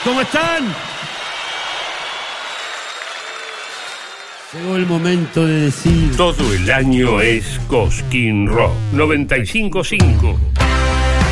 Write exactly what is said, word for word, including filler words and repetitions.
¿Cómo están? Llegó el momento de decir... Todo el año es Cosquín Rock noventa y cinco punto cinco.